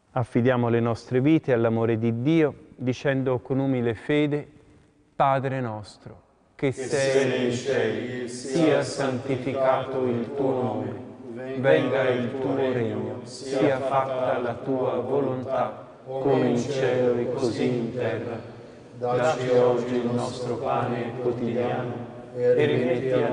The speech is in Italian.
Affidiamo le nostre vite all'amore di Dio, dicendo con umile fede: Padre nostro, che sei nei cieli, sia santificato il tuo nome, venga il tuo regno, sia fatta la tua volontà, come in cielo e così in terra. Dacci oggi il nostro pane quotidiano e rimetti a